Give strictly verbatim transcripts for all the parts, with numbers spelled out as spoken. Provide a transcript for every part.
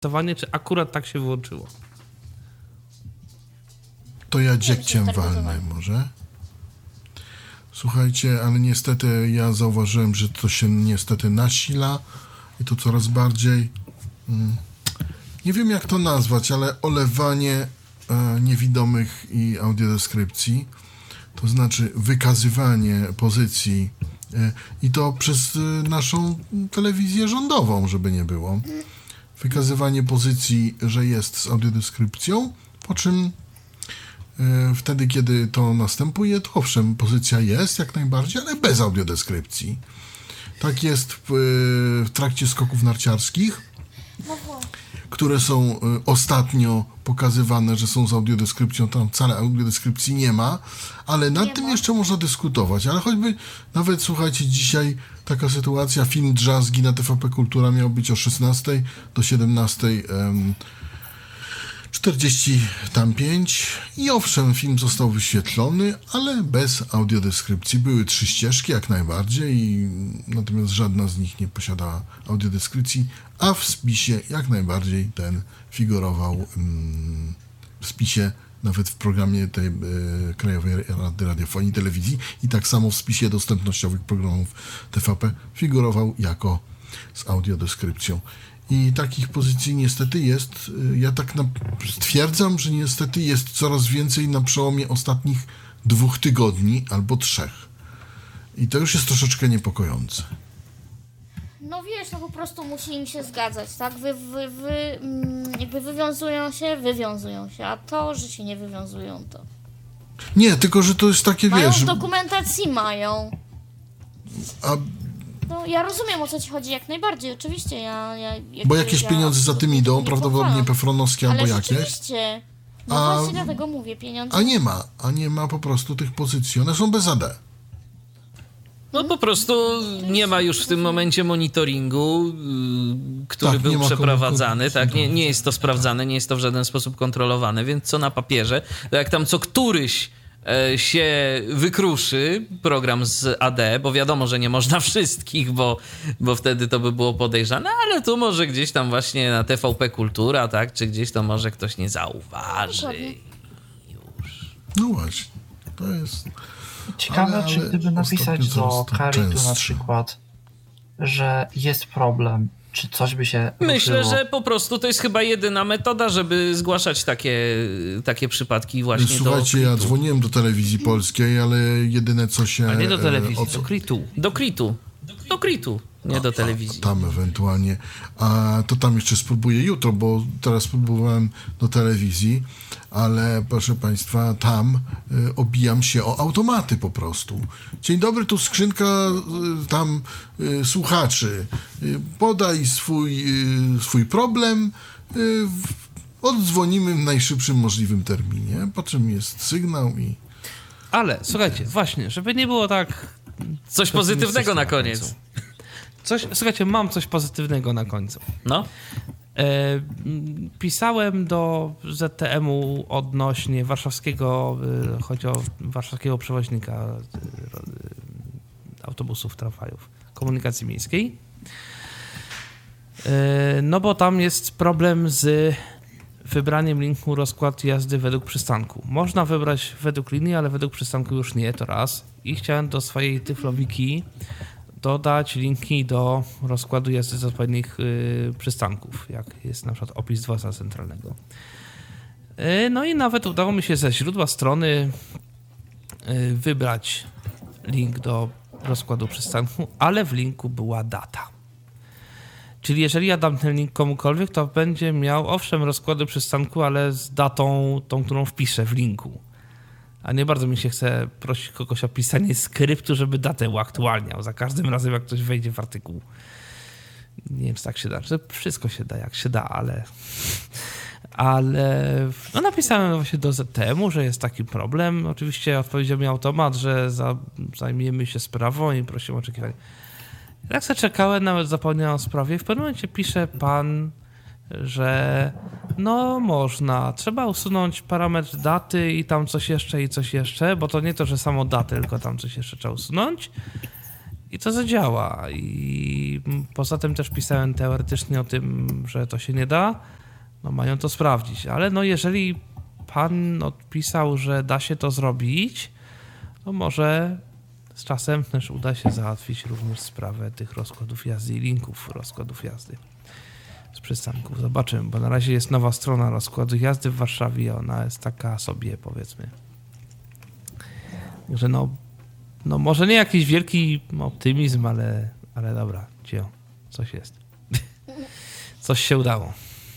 czy akurat tak się wyłączyło? To ja dziekciem walnę może. Słuchajcie, ale niestety ja zauważyłem, że to się niestety nasila i to coraz bardziej, mm, nie wiem jak to nazwać, ale olewanie e, niewidomych i audiodeskrypcji, to znaczy wykazywanie pozycji e, i to przez e, naszą telewizję rządową, żeby nie było. Wykazywanie pozycji, że jest z audiodeskrypcją, po czym e, wtedy, kiedy to następuje, to owszem, pozycja jest jak najbardziej, ale bez audiodeskrypcji. Tak jest w, w trakcie skoków narciarskich, które są y, ostatnio pokazywane, że są z audiodeskrypcją, tam wcale audiodeskrypcji nie ma, ale nad nie tym ma. Jeszcze można dyskutować, ale choćby nawet, słuchajcie, dzisiaj taka sytuacja, film Drzazgi na T V P Kultura miał być o szesnastej do siedemnastej czterdzieści pięć i owszem, film został wyświetlony, ale bez audiodeskrypcji. Były trzy ścieżki jak najbardziej, i, natomiast żadna z nich nie posiadała audiodeskrypcji, a w spisie jak najbardziej ten figurował mm, w spisie, nawet w programie tej e, Krajowej Rady Radiofonii i Telewizji, i tak samo w spisie dostępnościowych programów T V P figurował jako z audiodeskrypcją. I takich pozycji niestety jest, ja tak na, stwierdzam, że niestety jest coraz więcej na przełomie ostatnich dwóch tygodni albo trzech. I to już jest troszeczkę niepokojące. No wiesz, no po prostu musi im się zgadzać, tak? Wy, wy, wy jakby wywiązują się, wywiązują się, a to, że się nie wywiązują, to... Nie, tylko że to jest takie, mają wiesz... w dokumentacji mają. A... No, ja rozumiem, o co ci chodzi, jak najbardziej, oczywiście. Ja, ja, jak, bo jakieś ja pieniądze za tym idą, prawdopodobnie pefronowskie albo ale jakieś. Rzeczywiście. No a, właśnie dlatego mówię, pieniądze. A nie ma, a nie ma po prostu tych pozycji, one są bez A D. No po prostu nie ma już w tym momencie monitoringu, który tak, był przeprowadzany, komu, tak, nie, nie jest to sprawdzane, nie jest to w żaden sposób kontrolowane, więc co na papierze, to jak tam co któryś się wykruszy program z A D, bo wiadomo, że nie można wszystkich, bo, bo wtedy to by było podejrzane, ale tu może gdzieś tam właśnie na T V P Kultura, tak, czy gdzieś to może ktoś nie zauważy. Już. No właśnie, to jest... Ciekawe, ale, ale czy gdyby napisać do Karitu na przykład, że jest problem, czy coś by się Myślę, ruszyło? że po prostu to jest chyba jedyna metoda, żeby zgłaszać takie, takie przypadki właśnie. Słuchajcie, do ja dzwoniłem do Telewizji Polskiej, ale jedyne co się... A nie do telewizji, od... do Kritu. Do Kritu. Do Kritu, nie a, do telewizji. A, tam ewentualnie. A to tam jeszcze spróbuję jutro, bo teraz próbowałem do telewizji, ale proszę Państwa, tam y, obijam się o automaty po prostu. Dzień dobry, tu skrzynka y, tam y, słuchaczy. Y, podaj swój, y, swój problem, y, oddzwonimy w najszybszym możliwym terminie, po czym jest sygnał i... Ale słuchajcie, właśnie, żeby nie było tak... Coś pozytywnego na koniec. Coś, słuchajcie, mam coś pozytywnego na końcu. No. E, pisałem do Z T M-u odnośnie warszawskiego, e, chodzi o warszawskiego przewoźnika e, autobusów, tramwajów, komunikacji miejskiej. E, no bo tam jest problem z wybraniem linku rozkład jazdy według przystanku. Można wybrać według linii, ale według przystanku już nie, to raz. I chciałem do swojej Tyflowiki dodać linki do rozkładu jazdy z odpowiednich y, przystanków, jak jest na przykład opis dworca centralnego. Y, no i nawet udało mi się ze źródła strony y, wybrać link do rozkładu przystanku, ale w linku była data. Czyli jeżeli ja dam ten link komukolwiek, to będzie miał, owszem, rozkłady przystanku, ale z datą tą, którą wpiszę w linku. A nie bardzo mi się chce prosić kogoś o pisanie skryptu, żeby datę uaktualniał za każdym razem, jak ktoś wejdzie w artykuł. Nie wiem, czy tak się da. Wszystko się da, jak się da, ale... Ale no napisałem właśnie do Z T M-u, że jest taki problem. Oczywiście odpowiedział mi automat, że za, zajmiemy się sprawą i prosimy o oczekiwanie. Jak sobie czekałem, nawet zapomniałem o sprawie. W pewnym momencie pisze pan, że no można, trzeba usunąć parametr daty i tam coś jeszcze i coś jeszcze, bo to nie to, że samo datę, tylko tam coś jeszcze trzeba usunąć. I to zadziała. I poza tym też pisałem teoretycznie o tym, że to się nie da. No mają to sprawdzić. Ale no jeżeli pan odpisał, że da się to zrobić, to może z czasem też uda się załatwić również sprawę tych rozkładów jazdy i linków rozkładów jazdy z przystanków. Zobaczymy, bo na razie jest nowa strona rozkładu jazdy w Warszawie. Ona jest taka sobie, powiedzmy. Że no No może nie jakiś wielki optymizm, ale, ale dobra, cio, coś jest. Coś się udało.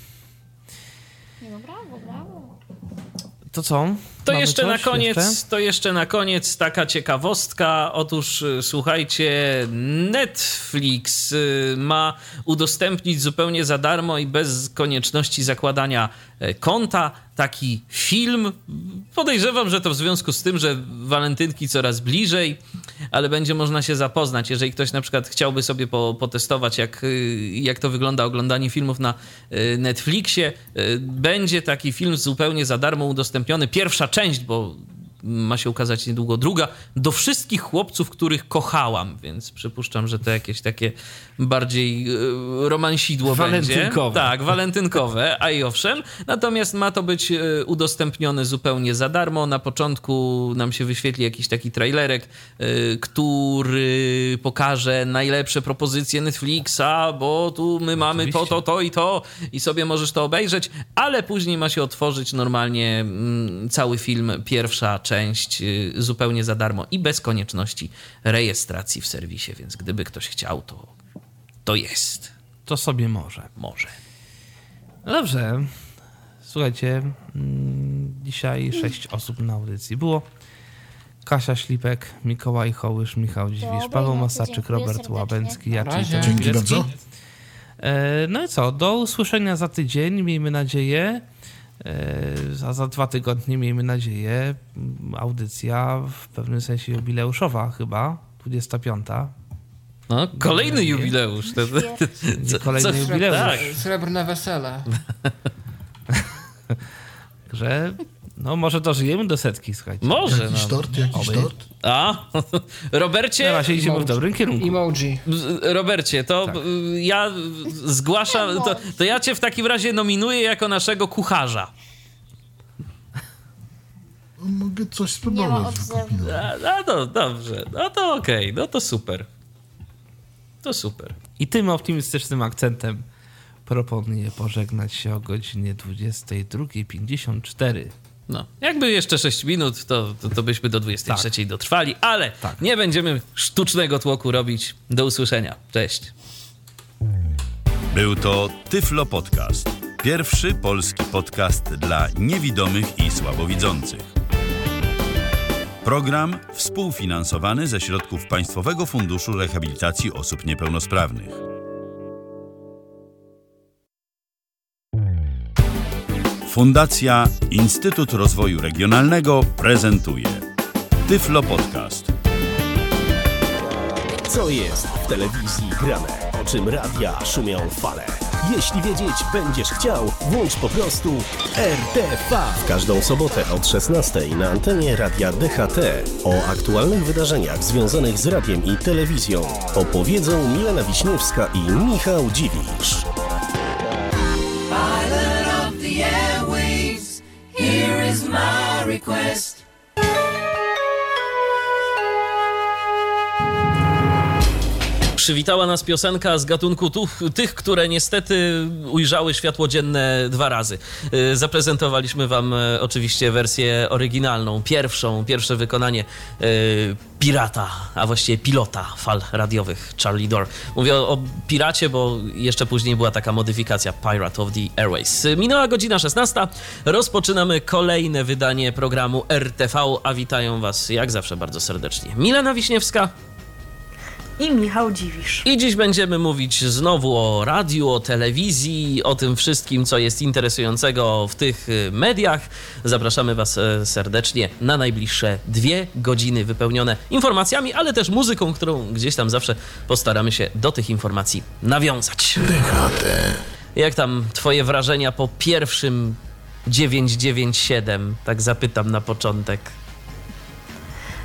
No brawo, brawo. To co? To Mamy jeszcze coś? na koniec, jeszcze? to jeszcze na koniec taka ciekawostka. Otóż słuchajcie, Netflix ma udostępnić zupełnie za darmo i bez konieczności zakładania konta taki film. Podejrzewam, że to w związku z tym, że walentynki coraz bliżej, ale będzie można się zapoznać. Jeżeli ktoś na przykład chciałby sobie po, potestować, jak, jak to wygląda oglądanie filmów na Netflixie, będzie taki film zupełnie za darmo udostępniony. Pierwsza część, bo ma się ukazać niedługo druga, do wszystkich chłopców, których kochałam, więc przypuszczam, że to jakieś takie bardziej romansidło będzie. Tak, walentynkowe, a i owszem. Natomiast ma to być udostępnione zupełnie za darmo. Na początku nam się wyświetli jakiś taki trailerek, który pokaże najlepsze propozycje Netflixa, bo tu my mamy Oczywiście. to, to, to i to i sobie możesz to obejrzeć, ale później ma się otworzyć normalnie cały film, pierwsza część część zupełnie za darmo i bez konieczności rejestracji w serwisie, więc gdyby ktoś chciał, to, to jest. To sobie może. Może. No dobrze. Słuchajcie, dzisiaj sześć osób na audycji było. Kasia Ślipek, Mikołaj Hołysz, Michał Dziwisz, Paweł Masaczyk, Robert Łabęcki, Jacek Dzięki bardzo. No i co, do usłyszenia za tydzień, miejmy nadzieję. A za dwa tygodnie, miejmy nadzieję, audycja w pewnym sensie jubileuszowa chyba, dwudziesta piąta. No, kolejny jubileusz. To, to, to, kolejny co, jubileusz. Tak. Srebrne wesele. Że no może dożyjemy do setki, słuchajcie. Może. Jakiś no. tort, jakiś Oby. tort. A, Robercie... Na razie idziemy w dobrym kierunku. Emoji. Robercie, to tak. ja zgłaszam, to, to ja cię w takim razie nominuję jako naszego kucharza. Mogę coś spróbować. No, no dobrze, no to okej, okay. no to super. To super. I tym optymistycznym akcentem proponuję pożegnać się o godzinie dwudziestej drugiej pięćdziesiąt cztery. No, jakby jeszcze sześć minut, to, to, to byśmy do dwudziestej trzeciej tak. dotrwali, ale tak. nie będziemy sztucznego tłoku robić. Do usłyszenia. Cześć. Był to Tyflo Podcast. Pierwszy polski podcast dla niewidomych i słabowidzących. Program współfinansowany ze środków Państwowego Funduszu Rehabilitacji Osób Niepełnosprawnych. Fundacja Instytut Rozwoju Regionalnego prezentuje Tyflo Podcast. Co jest w telewizji grane? O czym radia szumią fale? Jeśli wiedzieć będziesz chciał, włącz po prostu R T V. W każdą sobotę od szesnastej na antenie Radia D H T o aktualnych wydarzeniach związanych z radiem i telewizją opowiedzą Milena Wiśniewska i Michał Dziwisz. Here is my request. Przywitała nas piosenka z gatunku tu, tych, które niestety ujrzały światło dzienne dwa razy. Zaprezentowaliśmy wam oczywiście wersję oryginalną, pierwszą, pierwsze wykonanie y, pirata, a właściwie pilota fal radiowych Charlie Door. Mówię o, o piracie, bo jeszcze później była taka modyfikacja Pirate of the Airways. Minęła godzina szesnasta, rozpoczynamy kolejne wydanie programu R T V, a witają was jak zawsze bardzo serdecznie Milena Wiśniewska i Michał Dziwisz. I dziś będziemy mówić znowu o radiu, o telewizji, o tym wszystkim, co jest interesującego w tych mediach. Zapraszamy was serdecznie na najbliższe dwie godziny wypełnione informacjami, ale też muzyką, którą gdzieś tam zawsze postaramy się do tych informacji nawiązać. D H T. Jak tam twoje wrażenia po pierwszym dziewięćset dziewięćdziesiąt siedem? Tak zapytam na początek.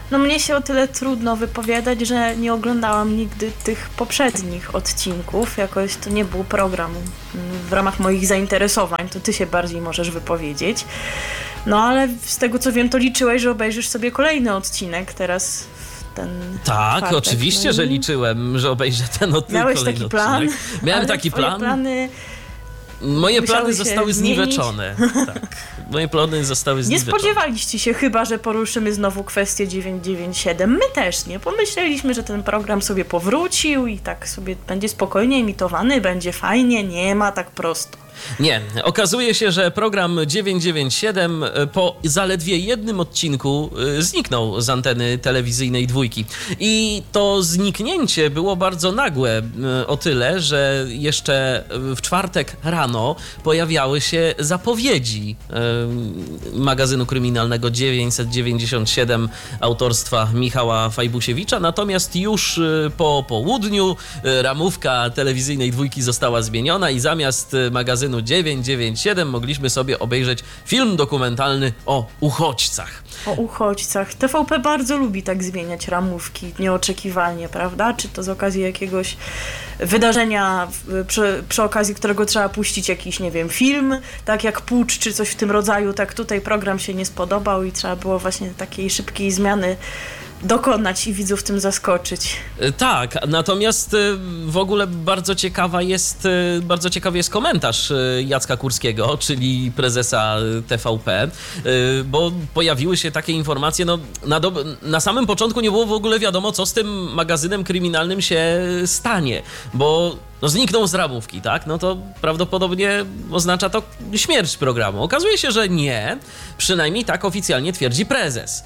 No mnie się o tyle trudno wypowiadać, że nie oglądałam nigdy tych poprzednich odcinków. Jakoś to nie był program w ramach moich zainteresowań, to ty się bardziej możesz wypowiedzieć. No ale z tego co wiem, to liczyłeś, że obejrzysz sobie kolejny odcinek teraz w ten Tak, czwartek. oczywiście, no że liczyłem, że obejrzę ten od... Miałeś kolejny taki plan? odcinek. Miałem ale taki twoje plan. plany Moje plany musiały się zostały zmienić. zniweczone. Tak. Moje plany zostały Nie zniweczone. spodziewaliście się chyba, że poruszymy znowu kwestię dziewięćset dziewięćdziesiąt siedem. My też nie. Pomyśleliśmy, że ten program sobie powrócił i tak sobie będzie spokojnie emitowany, będzie fajnie. Nie ma tak prosto. Nie, okazuje się, że program dziewięćset dziewięćdziesiąt siedem po zaledwie jednym odcinku zniknął z anteny telewizyjnej Dwójki. I to zniknięcie było bardzo nagłe, o tyle, że jeszcze w czwartek rano pojawiały się zapowiedzi magazynu kryminalnego dziewięćset dziewięćdziesiąt siedem autorstwa Michała Fajbusiewicza, natomiast już po południu ramówka telewizyjnej Dwójki została zmieniona i zamiast magazynu dziewięćset dziewięćdziesiąt siedem mogliśmy sobie obejrzeć film dokumentalny o uchodźcach. O uchodźcach. T V P bardzo lubi tak zmieniać ramówki nieoczekiwanie, prawda? Czy to z okazji jakiegoś wydarzenia, przy, przy okazji którego trzeba puścić jakiś, nie wiem, film, tak jak Pucz czy coś w tym rodzaju, tak tutaj program się nie spodobał i trzeba było właśnie takiej szybkiej zmiany dokonać i widzów tym zaskoczyć. Tak, natomiast w ogóle bardzo ciekawa jest, bardzo ciekawy jest komentarz Jacka Kurskiego, czyli prezesa T V P, bo pojawiły się takie informacje, no na, do, na samym początku nie było w ogóle wiadomo, co z tym magazynem kryminalnym się stanie, bo no zniknął z ramówki, tak? No to prawdopodobnie oznacza to śmierć programu. Okazuje się, że nie. Przynajmniej tak oficjalnie twierdzi prezes.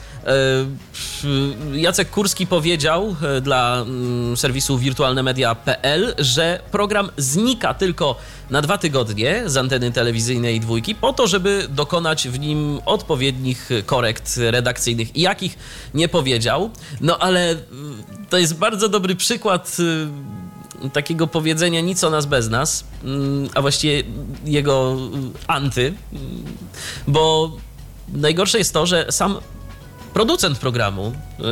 Jacek Kurski powiedział dla serwisu wirtualne media kropka p l, że program znika tylko na dwa tygodnie z anteny telewizyjnej Dwójki po to, żeby dokonać w nim odpowiednich korekt redakcyjnych. I jakich nie powiedział. No ale to jest bardzo dobry przykład takiego powiedzenia nic o nas bez nas, a właściwie jego anty, bo najgorsze jest to, że sam producent programu, yy,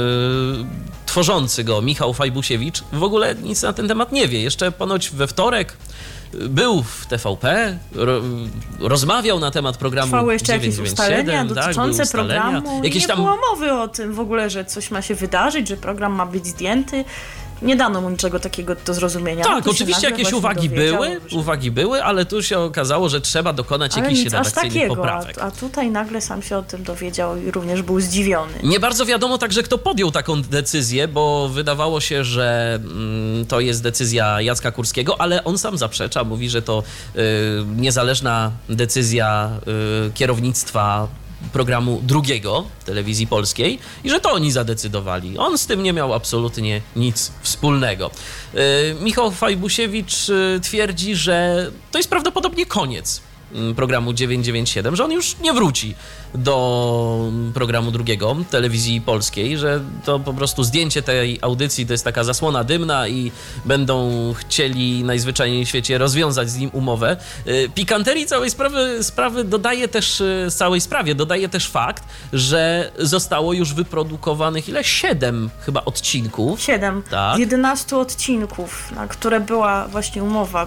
tworzący go, Michał Fajbusiewicz, w ogóle nic na ten temat nie wie. Jeszcze ponoć we wtorek był w T V P, ro, rozmawiał na temat programu Trwały jeszcze jakieś ustalenia dotyczące tak, ustalenia. programu. Jakieś nie tam... było mowy o tym w ogóle, że coś ma się wydarzyć, że program ma być zdjęty. Nie dano mu niczego takiego do zrozumienia. Tak, oczywiście jakieś uwagi były, że... uwagi były, ale tu się okazało, że trzeba dokonać ale jakichś nic redakcyjnych aż takiego, poprawek. A, a tutaj nagle sam się o tym dowiedział i również był zdziwiony. Nie bardzo wiadomo także, kto podjął taką decyzję, bo wydawało się, że mm, to jest decyzja Jacka Kurskiego, ale on sam zaprzecza, mówi, że to y, niezależna decyzja y, kierownictwa programu drugiego telewizji polskiej i że to oni zadecydowali. On z tym nie miał absolutnie nic wspólnego. Yy, Michał Fajbusiewicz yy, twierdzi, że to jest prawdopodobnie koniec programu dziewięćset dziewięćdziesiąt siedem, że on już nie wróci do programu drugiego telewizji polskiej, że to po prostu zdjęcie tej audycji to jest taka zasłona dymna i będą chcieli najzwyczajniej w świecie rozwiązać z nim umowę. Pikanterii całej sprawy, sprawy dodaje też, całej sprawie dodaje też fakt, że zostało już wyprodukowanych ile? Siedem chyba odcinków. Siedem. Tak. Z jedenastu odcinków, na które była właśnie umowa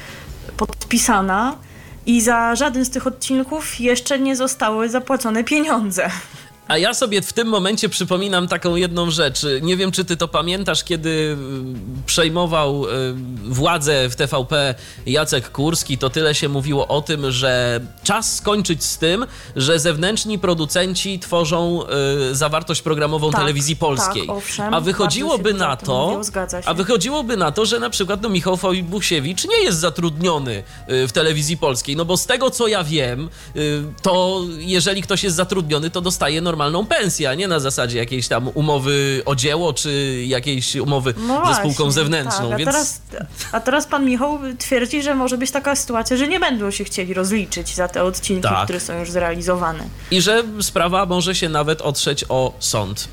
podpisana. I za żaden z tych odcinków jeszcze nie zostały zapłacone pieniądze. A ja sobie w tym momencie przypominam taką jedną rzecz. Nie wiem, czy ty to pamiętasz, kiedy przejmował władzę w T V P Jacek Kurski, to tyle się mówiło o tym, że czas skończyć z tym, że zewnętrzni producenci tworzą zawartość programową tak, telewizji polskiej. Tak, owszem, a wychodziłoby na to, mówił, a wychodziłoby na to, że na przykład no, Michał Fajbusiewicz nie jest zatrudniony w telewizji polskiej, no bo z tego co ja wiem, to jeżeli ktoś jest zatrudniony, to dostaje normalną pensję, a nie na zasadzie jakiejś tam umowy o dzieło, czy jakiejś umowy no ze właśnie, spółką zewnętrzną. Tak, a, więc... teraz, a teraz pan Michał twierdzi, że może być taka sytuacja, że nie będą się chcieli rozliczyć za te odcinki, tak. które są już zrealizowane. I że sprawa może się nawet otrzeć o sąd.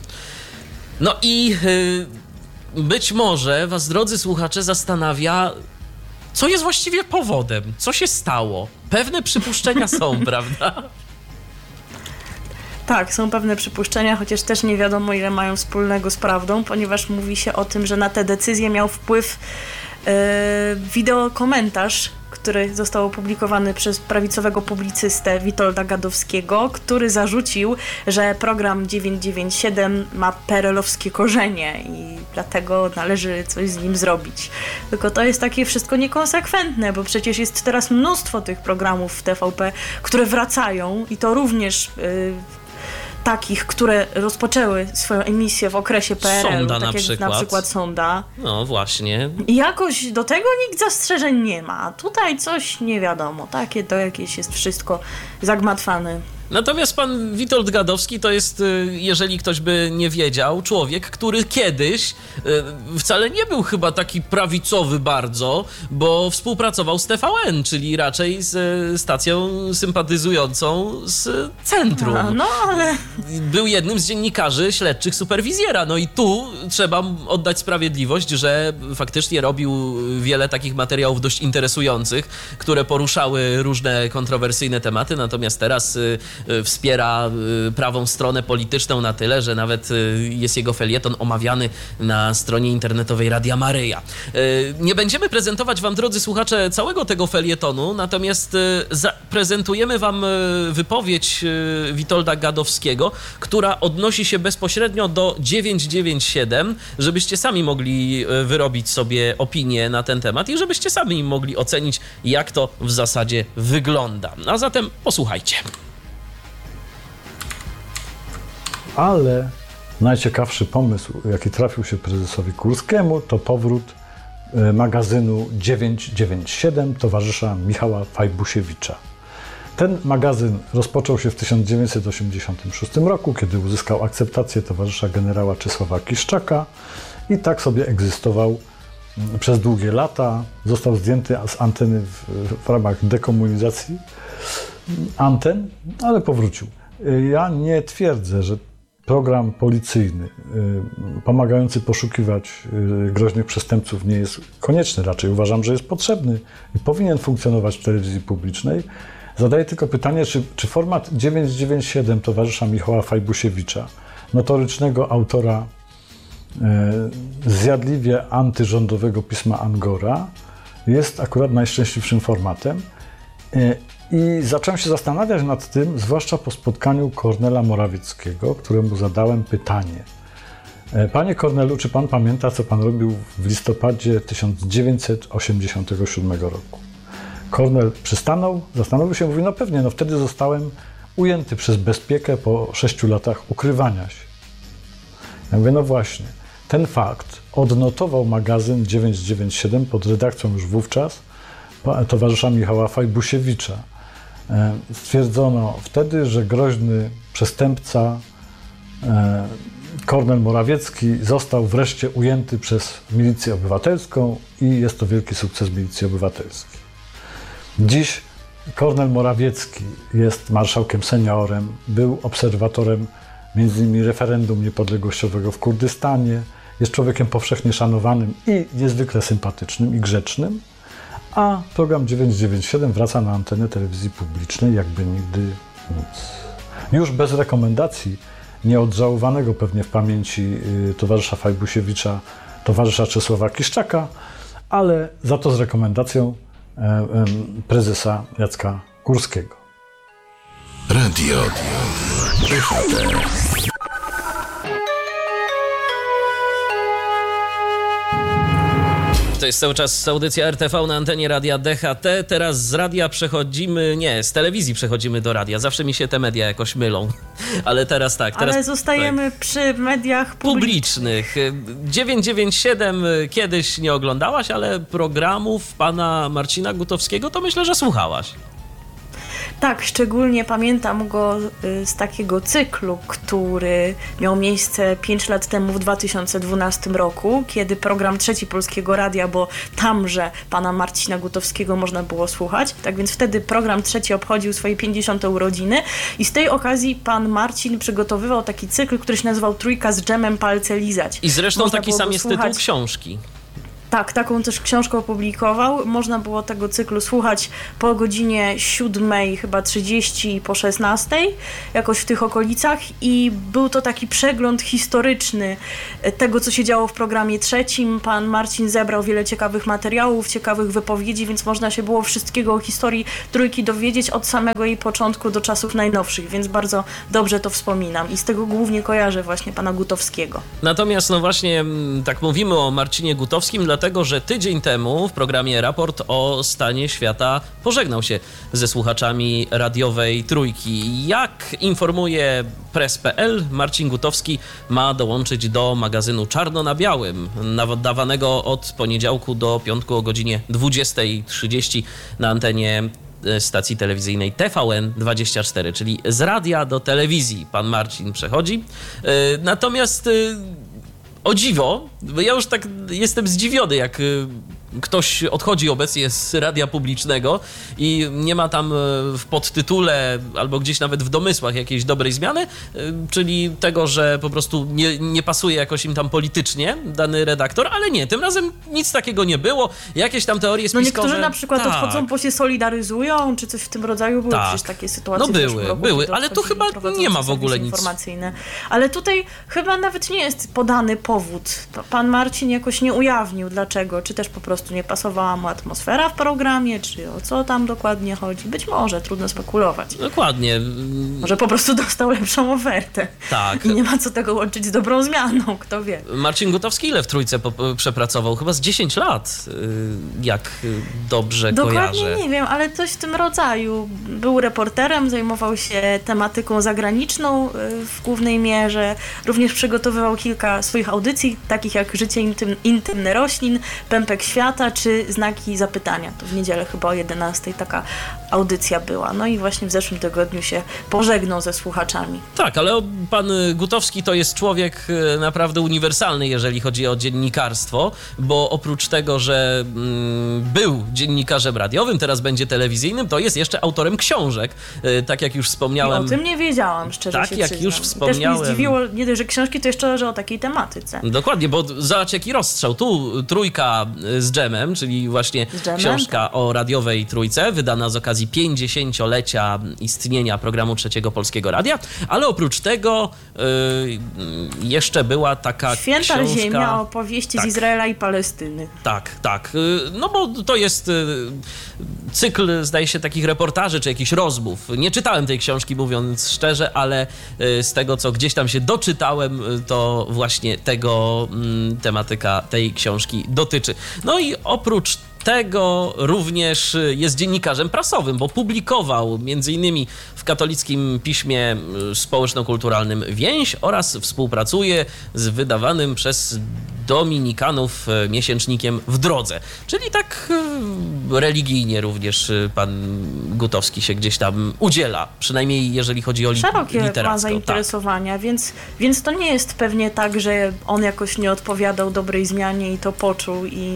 No i yy, być może was, drodzy słuchacze, zastanawia, co jest właściwie powodem, co się stało. Pewne przypuszczenia są, prawda? Tak, są pewne przypuszczenia, chociaż też nie wiadomo, ile mają wspólnego z prawdą, ponieważ mówi się o tym, że na te decyzje miał wpływ yy, wideokomentarz, który został opublikowany przez prawicowego publicystę Witolda Gadowskiego, który zarzucił, że program dziewięćset dziewięćdziesiąt siedem ma perelowskie korzenie i dlatego należy coś z nim zrobić. Tylko to jest takie wszystko niekonsekwentne, bo przecież jest teraz mnóstwo tych programów w T V P, które wracają i to również yy, takich, które rozpoczęły swoją emisję w okresie P R L-u, Sonda tak na jak przykład. na przykład Sonda. No właśnie. I jakoś do tego nikt zastrzeżeń nie ma. Tutaj coś nie wiadomo. Takie to jakieś jest wszystko zagmatwane. Natomiast pan Witold Gadowski to jest, jeżeli ktoś by nie wiedział, człowiek, który kiedyś wcale nie był chyba taki prawicowy bardzo, bo współpracował z T V N, czyli raczej z stacją sympatyzującą z centrum. A, no ale... Był jednym z dziennikarzy śledczych Superwizjera. No i tu trzeba oddać sprawiedliwość, że faktycznie robił wiele takich materiałów dość interesujących, które poruszały różne kontrowersyjne tematy, natomiast teraz wspiera prawą stronę polityczną na tyle, że nawet jest jego felieton omawiany na stronie internetowej Radia Maryja. Nie będziemy prezentować wam, drodzy słuchacze, całego tego felietonu, natomiast zaprezentujemy wam wypowiedź Witolda Gadowskiego, która odnosi się bezpośrednio do dziewięćset dziewięćdziesiąt siedem, żebyście sami mogli wyrobić sobie opinię na ten temat i żebyście sami mogli ocenić, jak to w zasadzie wygląda. A zatem posłuchajcie. Ale najciekawszy pomysł, jaki trafił się prezesowi Kurskiemu, to powrót magazynu dziewięćset dziewięćdziesiąt siedem towarzysza Michała Fajbusiewicza. Ten magazyn rozpoczął się w tysiąc dziewięćset osiemdziesiątym szóstym roku, kiedy uzyskał akceptację towarzysza generała Czesława Kiszczaka i tak sobie egzystował przez długie lata. Został zdjęty z anteny w, w ramach dekomunizacji anten, ale powrócił. Ja nie twierdzę, że program policyjny y, pomagający poszukiwać y, groźnych przestępców nie jest konieczny. Raczej uważam, że jest potrzebny i powinien funkcjonować w telewizji publicznej. Zadaję tylko pytanie, czy, czy format dziewięćset dziewięćdziesiąt siedem towarzysza Michała Fajbusiewicza, notorycznego autora y, zjadliwie antyrządowego pisma Angora, jest akurat najszczęśliwszym formatem. Y, I zacząłem się zastanawiać nad tym, zwłaszcza po spotkaniu Kornela Morawieckiego, któremu zadałem pytanie. Panie Kornelu, czy pan pamięta, co pan robił w listopadzie tysiąc dziewięćset osiemdziesiątego siódmego roku? Kornel przystanął, zastanowił się, mówi, no pewnie, no wtedy zostałem ujęty przez bezpiekę po sześciu latach ukrywania się. Ja mówię, no właśnie, ten fakt odnotował magazyn dziewięćset dziewięćdziesiąt siedem pod redakcją już wówczas towarzysza Michała Fajbusiewicza. Stwierdzono wtedy, że groźny przestępca Kornel Morawiecki został wreszcie ujęty przez Milicję Obywatelską i jest to wielki sukces Milicji Obywatelskiej. Dziś Kornel Morawiecki jest marszałkiem seniorem, był obserwatorem między innymi referendum niepodległościowego w Kurdystanie, jest człowiekiem powszechnie szanowanym i niezwykle sympatycznym i grzecznym, a program dziewięćset dziewięćdziesiąt siedem wraca na antenę telewizji publicznej jakby nigdy nic. Już bez rekomendacji nieodżałowanego pewnie w pamięci y, towarzysza Fajbusiewicza, towarzysza Czesława Kiszczaka, ale za to z rekomendacją y, y, prezesa Jacka Kurskiego. Radio D H T. To jest cały czas audycja R T V na antenie radia D H T. Teraz z radia przechodzimy, nie, z telewizji przechodzimy do radia. Zawsze mi się te media jakoś mylą, ale teraz tak. Teraz, ale zostajemy tak. przy mediach publicznych. publicznych. dziewięćset dziewięćdziesiąt siedem kiedyś nie oglądałaś, ale programów pana Marcina Gutowskiego to myślę, że słuchałaś. Tak, szczególnie pamiętam go z takiego cyklu, który miał miejsce pięć lat temu w dwa tysiące dwunastym roku, kiedy program Trzeci Polskiego Radia, bo tamże pana Marcina Gutowskiego można było słuchać. Tak więc wtedy program Trzeci obchodził swoje pięćdziesiąte urodziny i z tej okazji pan Marcin przygotowywał taki cykl, który się nazywał Trójka z dżemem palce lizać. I zresztą można taki sam jest słuchać... tytuł książki. Tak, taką też książkę opublikował. Można było tego cyklu słuchać po godzinie siódmej, chyba trzydzieści i po szesnastej, jakoś w tych okolicach i był to taki przegląd historyczny tego, co się działo w programie trzecim. Pan Marcin zebrał wiele ciekawych materiałów, ciekawych wypowiedzi, więc można się było wszystkiego o historii Trójki dowiedzieć od samego jej początku do czasów najnowszych, więc bardzo dobrze to wspominam i z tego głównie kojarzę właśnie pana Gutowskiego. Natomiast no właśnie tak mówimy o Marcinie Gutowskim, dlatego że tydzień temu w programie Raport o stanie świata pożegnał się ze słuchaczami radiowej Trójki. Jak informuje press kropka p l, Marcin Gutowski ma dołączyć do magazynu Czarno na Białym, nadawanego od poniedziałku do piątku o godzinie dwudziestej trzydzieści na antenie stacji telewizyjnej T V N dwadzieścia cztery, czyli z radia do telewizji pan Marcin przechodzi. Natomiast o dziwo, ja już tak jestem zdziwiony, jak ktoś odchodzi obecnie z radia publicznego i nie ma tam w podtytule albo gdzieś nawet w domysłach jakiejś dobrej zmiany, czyli tego, że po prostu nie, nie pasuje jakoś im tam politycznie dany redaktor, ale nie, tym razem nic takiego nie było. Jakieś tam teorie spiskowe... No niektórzy na przykład tak. odchodzą, bo się solidaryzują, czy coś w tym rodzaju. Były tak. przecież takie sytuacje. No były, roku, były, ale tu chyba nie ma w ogóle nic. Informacyjne. Ale tutaj chyba nawet nie jest podany powód. Pan Marcin jakoś nie ujawnił dlaczego, czy też po prostu nie pasowała mu atmosfera w programie, czy o co tam dokładnie chodzi. Być może, trudno spekulować. Dokładnie. Może po prostu dostał lepszą ofertę. Tak. I nie ma co tego łączyć z dobrą zmianą, kto wie. Marcin Gutowski ile w Trójce po- przepracował? Chyba z dziesięć lat, jak dobrze Dokładnie kojarzę. Dokładnie nie wiem, ale coś w tym rodzaju. Był reporterem, zajmował się tematyką zagraniczną w głównej mierze. Również przygotowywał kilka swoich audycji, takich jak Życie intym, intymne roślin, Pępek świata, czy Znaki zapytania. To w niedzielę chyba o jedenastej taka audycja była. No i właśnie w zeszłym tygodniu się pożegnał ze słuchaczami. Tak, ale pan Gutowski to jest człowiek naprawdę uniwersalny, jeżeli chodzi o dziennikarstwo, bo oprócz tego, że mm, był dziennikarzem radiowym, teraz będzie telewizyjnym, to jest jeszcze autorem książek. Tak jak już wspomniałem... I o tym nie wiedziałam, szczerze tak, się jak przyznam. już wspomniałem... Też mnie zdziwiło, nie dość, że książki, to jeszcze, że o takiej tematyce. Dokładnie, bo zobacz jaki rozstrzał. Tu Trójka z dżemem, czyli właśnie dżemem, książka tak. o radiowej Trójce, wydana z okazji pięćdziesięciolecia istnienia programu Trzeciego Polskiego Radia, ale oprócz tego yy, jeszcze była taka Święta książka... Ziemia, opowieści tak. z Izraela i Palestyny. Tak, tak. Yy, no bo to jest yy, cykl, zdaje się, takich reportaży czy jakichś rozmów. Nie czytałem tej książki, mówiąc szczerze, ale yy, z tego, co gdzieś tam się doczytałem, yy, to właśnie tego yy, tematyka tej książki dotyczy. No i oprócz tego również jest dziennikarzem prasowym, bo publikował między innymi w katolickim piśmie społeczno-kulturalnym Więź oraz współpracuje z wydawanym przez dominikanów miesięcznikiem W Drodze. Czyli tak religijnie również pan Gutowski się gdzieś tam udziela, przynajmniej jeżeli chodzi o li- Szerokie literacko. ma zainteresowania, tak. więc, więc to nie jest pewnie tak, że on jakoś nie odpowiadał dobrej zmianie i to poczuł i...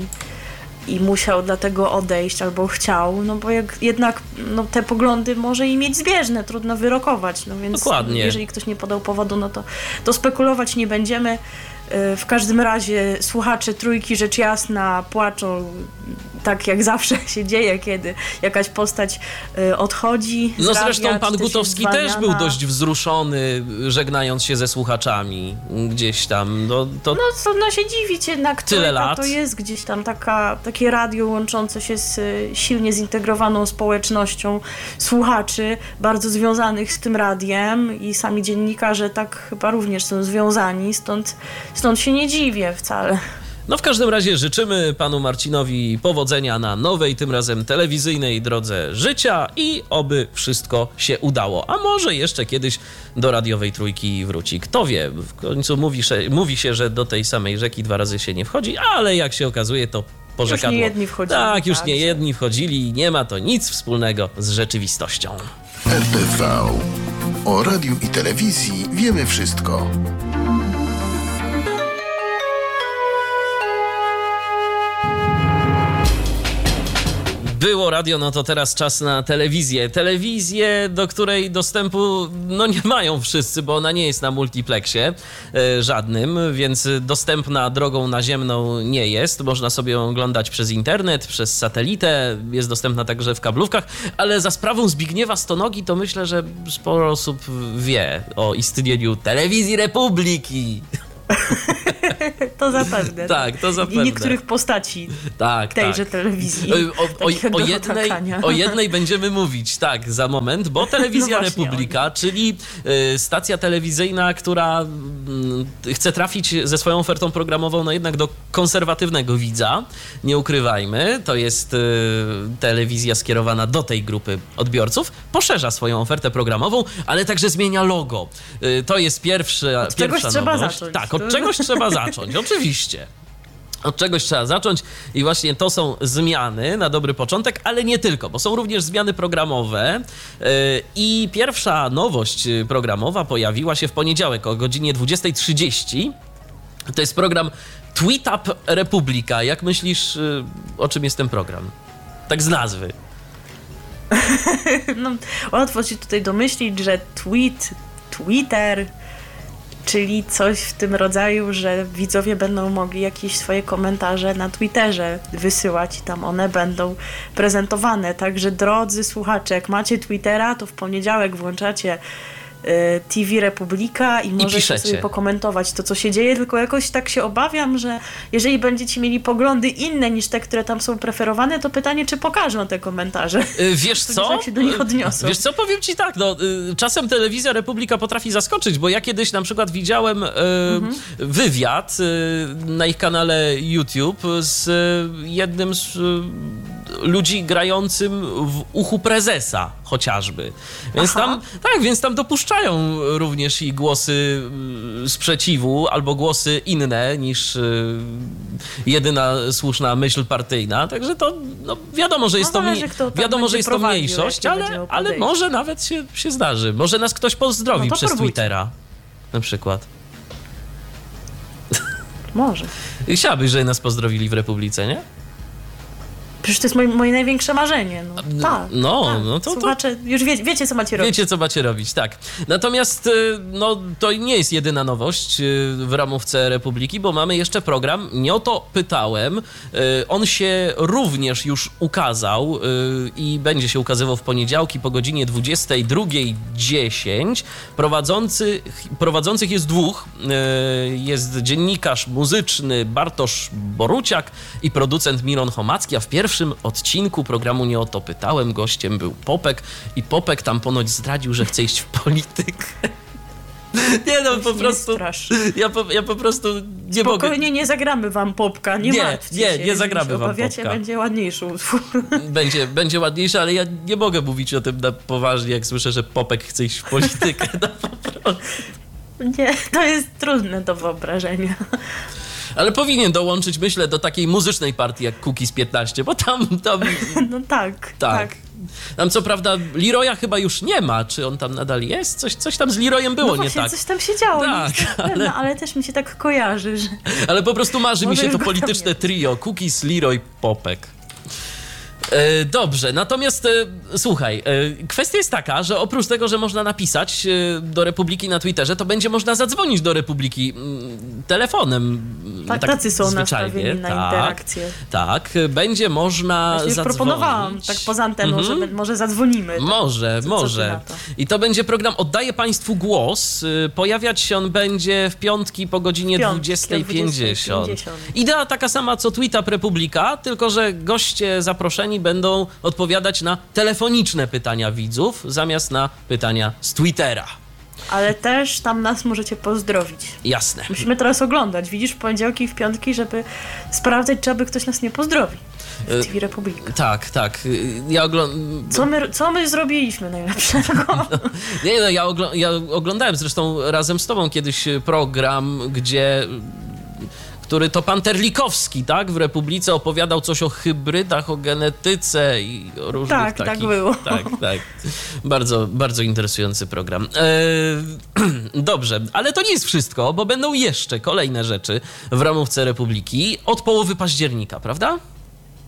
i musiał dlatego odejść, albo chciał, no bo jak, jednak no, te poglądy może i mieć zbieżne, trudno wyrokować, no więc Dokładnie. Jeżeli ktoś nie podał powodu, no to, to spekulować nie będziemy. W każdym razie słuchacze Trójki, rzecz jasna, płaczą tak jak zawsze się dzieje, kiedy jakaś postać odchodzi z No radia, zresztą pan też Gutowski jest też był zwalniana. dość wzruszony, żegnając się ze słuchaczami gdzieś tam. No, to... No trudno się dziwić, jednak Tyle Trójka lat. to jest gdzieś tam taka, takie radio łączące się z silnie zintegrowaną społecznością słuchaczy, bardzo związanych z tym radiem i sami dziennikarze tak chyba również są związani, stąd, stąd się nie dziwię wcale. No w każdym razie życzymy panu Marcinowi powodzenia na nowej, tym razem telewizyjnej drodze życia i oby wszystko się udało. A może jeszcze kiedyś do radiowej Trójki wróci. Kto wie, w końcu mówi się, mówi się, że do tej samej rzeki dwa razy się nie wchodzi, ale jak się okazuje, to porzekadło. Już nie jedni wchodzili. Tak, już tak, nie że... jedni wchodzili i nie ma to nic wspólnego z rzeczywistością. R T V. O radiu i telewizji wiemy wszystko. Było radio, no to teraz czas na telewizję. Telewizję, do której dostępu no nie mają wszyscy, bo ona nie jest na multiplexie e, żadnym, więc dostępna drogą naziemną nie jest. Można sobie ją oglądać przez internet, przez satelitę, jest dostępna także w kablówkach, ale za sprawą Zbigniewa Stonogi to myślę, że sporo osób wie o istnieniu Telewizji Republiki. To zapewne. Tak, to zapewne. I niektórych postaci tak, tejże tak. telewizji. O, o, o, jednej, o jednej będziemy mówić, tak, za moment, bo Telewizja no Republika, czyli y, stacja telewizyjna, która y, chce trafić ze swoją ofertą programową no jednak do konserwatywnego widza, nie ukrywajmy, to jest y, telewizja skierowana do tej grupy odbiorców, poszerza swoją ofertę programową, ale także zmienia logo. Y, to jest pierwsza, Od pierwsza czegoś trzeba nowość. zacząć. Tak, od czegoś trzeba zacząć, oczywiście. Od czegoś trzeba zacząć i właśnie to są zmiany na dobry początek, ale nie tylko, bo są również zmiany programowe yy, i pierwsza nowość programowa pojawiła się w poniedziałek o godzinie dwudziestej trzydzieści. To jest program Tweet Up Republika. Jak myślisz, yy, o czym jest ten program? Tak z nazwy. No, łatwo się tutaj domyślić, że tweet, Twitter... Czyli coś w tym rodzaju, że widzowie będą mogli jakieś swoje komentarze na Twitterze wysyłać i tam one będą prezentowane. Także drodzy słuchacze, jak macie Twittera, to w poniedziałek włączacie y, T V Republika i możecie I sobie pokomentować to, co się dzieje, tylko jakoś tak się obawiam, że jeżeli będziecie mieli poglądy inne niż te, które tam są preferowane, to pytanie, czy pokażą te komentarze. Yy, wiesz co? Jak się do nich odniosą. Wiesz co, powiem ci tak, no, yy, czasem Telewizja Republika potrafi zaskoczyć, bo ja kiedyś na przykład widziałem yy, mhm. wywiad yy, na ich kanale YouTube z yy, jednym z yy, ludzi grającym w uchu prezesa chociażby. Więc Aha. tam, tak, więc tam dopuszczają również i głosy sprzeciwu albo głosy inne niż jedyna słuszna myśl partyjna. Także to no, wiadomo, że jest no, to, mi, wiadomo, że jest to mniejszość, ale, ale może nawet się, się zdarzy. Może nas ktoś pozdrowi no przez próbujcie. Twittera na przykład. Może. Chciałabyś, żeby nas pozdrowili w Republice, nie? Przecież to jest moje, moje największe marzenie. No, tak, no, tak. no to, Słuchacze, już wie, wiecie, co macie robić. Wiecie, co macie robić, tak. Natomiast no, to nie jest jedyna nowość w ramówce Republiki, bo mamy jeszcze program Nie o to pytałem. On się również już ukazał i będzie się ukazywał w poniedziałki po godzinie dwudziestej drugiej dziesięć. Prowadzący, prowadzących jest dwóch. Jest dziennikarz muzyczny Bartosz Boruciak i producent Miron Chomacki, a w pierwszym W pierwszym odcinku programu Nie o to pytałem gościem był Popek i Popek tam ponoć zdradził, że chce iść w politykę. Nie no, po prostu ja po, ja po prostu nie mogę. Spokojnie, nie zagramy wam Popka, nie, nie martwcie nie, się. Nie, nie zagramy wam Popka. Będzie ładniejszy utwór. Będzie, będzie ładniejszy, ale ja nie mogę mówić o tym na poważnie, jak słyszę, że Popek chce iść w politykę. No po prostu. Nie, to jest trudne do wyobrażenia. Ale powinien dołączyć, myślę, do takiej muzycznej partii jak Kukiz piętnaście, bo tam... tam no tak, tak, tak. Tam co prawda Leroya chyba już nie ma, czy on tam nadal jest? Coś, coś tam z Leroyem było, no nie właśnie, tak? coś tam się działo, tak, ale... Pewna, ale też mi się tak kojarzy, że... Ale po prostu marzy mi się to polityczne trio, Kukiz, Leroy, Popek. E, dobrze, natomiast e, słuchaj, e, kwestia jest taka, że oprócz tego, że można napisać e, do Republiki na Twitterze, to będzie można zadzwonić do Republiki m, telefonem. Tak, tak tacy są nastawieni na tak, interakcję. Tak, będzie można ja zadzwonić. proponowałam tak poza anteną, mm-hmm. że może zadzwonimy. Może, co, może. Co I to będzie program Oddaję Państwu Głos. Pojawiać się on będzie w piątki po godzinie dwudziestej pięćdziesiąt. Idea taka sama co Tweet Up Republika, tylko że goście zaproszeni będą odpowiadać na telefoniczne pytania widzów zamiast na pytania z Twittera. Ale też tam nas możecie pozdrowić. Jasne. Musimy teraz oglądać, widzisz, w poniedziałki i w piątki, żeby sprawdzać, czy aby ktoś nas nie pozdrowi. W T V Republika. Tak, tak. Ja oglądam... Co my, co my zrobiliśmy najlepszego? No, nie, no, ja, ogl- ja oglądałem zresztą razem z tobą kiedyś program, gdzie... który to pan Terlikowski, tak, w Republice opowiadał coś o hybrydach, o genetyce i o różnych tak, takich... Tak, tak było. Tak, tak. Bardzo, bardzo interesujący program. Eee, dobrze, ale to nie jest wszystko, bo będą jeszcze kolejne rzeczy w ramówce Republiki od połowy października, prawda?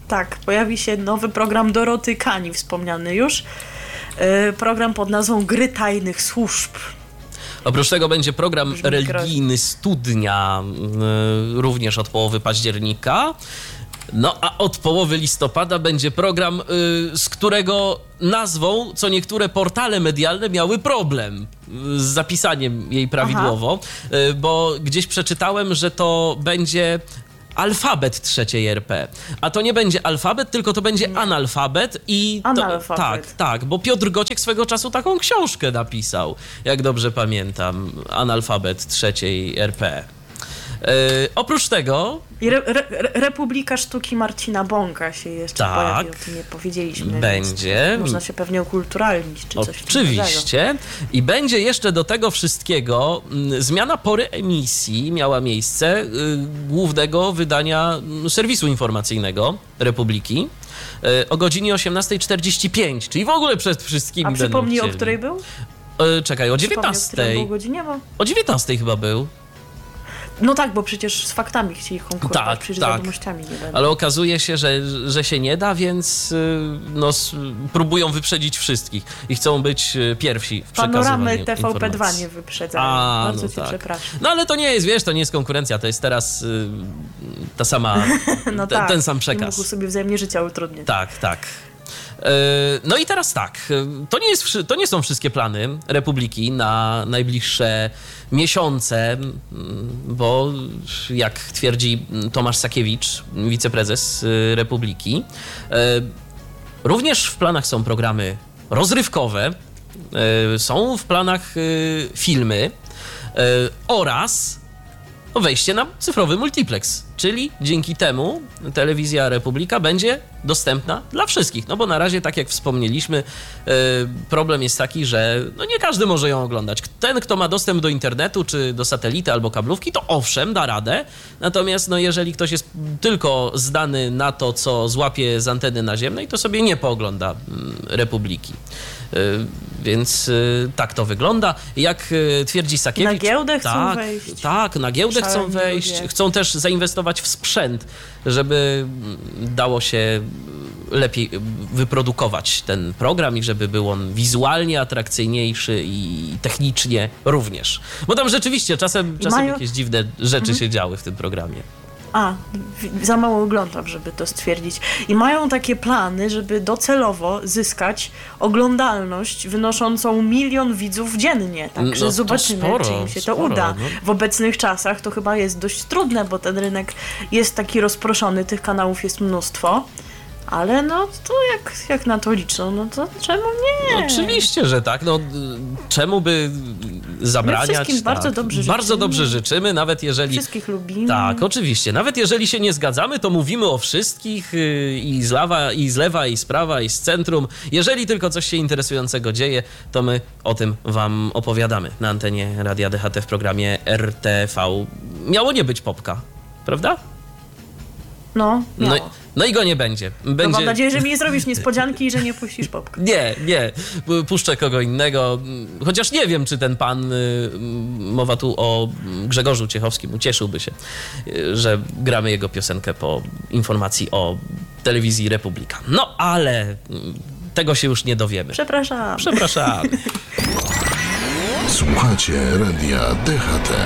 Tak, pojawi się nowy program Doroty Kani, wspomniany już. Yy, program pod nazwą Gry Tajnych Służb. Oprócz tego będzie program Brzmi religijny groźnie. Studnia, yy, również od połowy października. No a od połowy listopada będzie program, yy, z którego nazwą co niektóre portale medialne miały problem yy, z zapisaniem jej prawidłowo, yy, bo gdzieś przeczytałem, że to będzie alfabet trzeciej R P. A to nie będzie alfabet, tylko to będzie nie. analfabet i... To, Analfabet. tak, tak, bo Piotr Gociek swego czasu taką książkę napisał, jak dobrze pamiętam, analfabet trzeciej R P. Yy, oprócz tego... I re, re, Republika Sztuki Marcina Bąka się jeszcze tak, pojawi, o tym nie powiedzieliśmy. Będzie. Można się pewnie ukulturalnić, czy coś Oczywiście. I będzie jeszcze do tego wszystkiego m, zmiana pory emisji miała miejsce y, głównego wydania y, serwisu informacyjnego Republiki y, o godzinie osiemnasta czterdzieści pięć, czyli w ogóle przed wszystkimi. A przypomnij, będą o której był? Y, czekaj, o dziewiętnastej. O godzinie, bo... O dziewiętnej chyba był. No tak, bo przecież z faktami chcieli konkurować, tak, przecież tak. z wiadomościami nie będą. Ale okazuje się, że, że się nie da, więc no, próbują wyprzedzić wszystkich i chcą być pierwsi w przekazywaniu Panoramy T V P dwa informacji. nie wyprzedzają. A, Bardzo no cię tak. przepraszam. No ale to nie jest, wiesz, to nie jest konkurencja, to jest teraz y, ta sama, no te, tak. ten sam przekaz. Mógł sobie wzajemnie życia utrudniać. Tak, tak. No i teraz tak, to nie, jest, to nie są wszystkie plany Republiki na najbliższe miesiące, bo jak twierdzi Tomasz Sakiewicz, wiceprezes Republiki, również w planach są programy rozrywkowe, są w planach filmy oraz wejście na cyfrowy multiplex, czyli dzięki temu telewizja Republika będzie dostępna dla wszystkich, no bo na razie, tak jak wspomnieliśmy, yy, problem jest taki, że no nie każdy może ją oglądać. Ten, kto ma dostęp do internetu, czy do satelity albo kablówki, to owszem, da radę, natomiast no jeżeli ktoś jest tylko zdany na to, co złapie z anteny naziemnej, to sobie nie poogląda yy, Republiki. Yy, więc yy, tak to wygląda. Jak yy, twierdzi Sakiewicz... Na giełdę chcą tak, wejść. Tak, na giełdę Szaleni chcą wejść. ludzie. Chcą też zainwestować w sprzęt, żeby dało się lepiej wyprodukować ten program i żeby był on wizualnie atrakcyjniejszy i technicznie również. Bo tam rzeczywiście czasem, czasem mają... jakieś dziwne rzeczy mhm. się działy w tym programie. A, za mało oglądam, żeby to stwierdzić. I mają takie plany, żeby docelowo zyskać oglądalność wynoszącą milion widzów dziennie. Także no zobaczymy, sporo, czy im się sporo, to uda. No. W obecnych czasach to chyba jest dość trudne, bo ten rynek jest taki rozproszony, tych kanałów jest mnóstwo. Ale no, to jak, jak na to liczą, no to czemu nie? No, oczywiście, że tak. No, czemu by zabraniać? My wszystkim tak. bardzo dobrze życzymy. Bardzo dobrze życzymy, nawet jeżeli... Wszystkich lubimy. Tak, oczywiście. Nawet jeżeli się nie zgadzamy, to mówimy o wszystkich yy, i z lewa, i z lewa, i z prawa, i z centrum. Jeżeli tylko coś się interesującego dzieje, to my o tym wam opowiadamy na antenie Radia D H T w programie R T V. Miało nie być popka, prawda? No, no, no i go nie będzie. będzie... No mam nadzieję, że mi nie zrobisz niespodzianki i że nie puścisz popka. Nie, nie. Puszczę kogo innego. Chociaż nie wiem, czy ten pan, mowa tu o Grzegorzu Ciechowskim, ucieszyłby się, że gramy jego piosenkę po informacji o telewizji Republika. No, ale tego się już nie dowiemy. Przepraszam. Przepraszam. Słuchacie Radia D H T.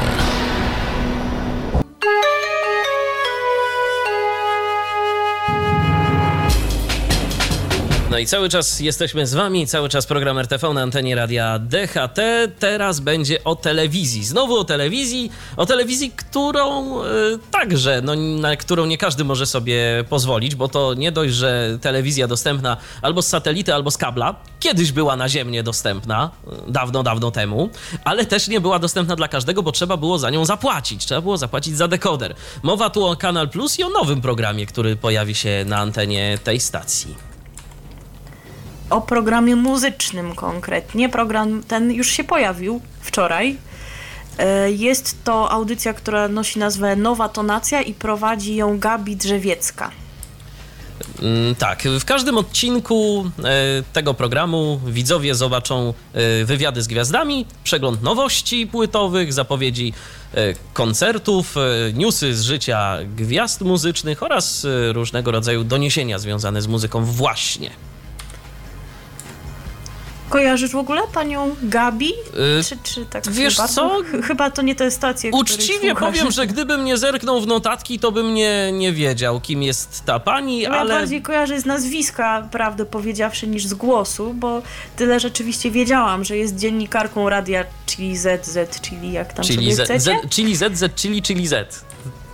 No i cały czas jesteśmy z wami, cały czas program R T V na antenie Radia D H T. Teraz będzie o telewizji. Znowu o telewizji, o telewizji, którą y, także, no, na którą nie każdy może sobie pozwolić, bo to nie dość, że telewizja dostępna albo z satelity, albo z kabla, kiedyś była naziemnie dostępna, dawno, dawno temu, ale też nie była dostępna dla każdego, bo trzeba było za nią zapłacić. Trzeba było zapłacić za dekoder. Mowa tu o Kanal Plus i o nowym programie, który pojawi się na antenie tej stacji. O programie muzycznym konkretnie. Program ten już się pojawił wczoraj. Jest to audycja, która nosi nazwę Nowa Tonacja i prowadzi ją Gabi Drzewiecka. Tak, w każdym odcinku tego programu widzowie zobaczą wywiady z gwiazdami, przegląd nowości płytowych, zapowiedzi koncertów, newsy z życia gwiazd muzycznych oraz różnego rodzaju doniesienia związane z muzyką właśnie. Kojarzysz w ogóle panią Gabi? Yy, czy, czy tak wiesz chyba? co? Chyba to nie te stacje, Uczciwie powiem, że gdybym nie zerknął w notatki, to bym nie, nie wiedział, kim jest ta pani, ja ale... Ja bardziej kojarzę z nazwiska, prawdę powiedziawszy, niż z głosu, bo tyle rzeczywiście wiedziałam, że jest dziennikarką radia Chili Z Z, czyli jak tam czyli sobie Z, chcecie. Z, Chili Z Z, Chili, Chili Z.